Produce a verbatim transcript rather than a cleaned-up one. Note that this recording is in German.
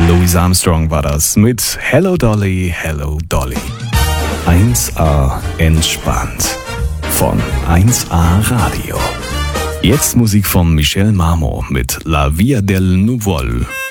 Louis Armstrong war das mit Hello Dolly, Hello Dolly. eins A entspannt von eins A Radio. Jetzt Musik von Michel Marmot mit La Via del Nuvol.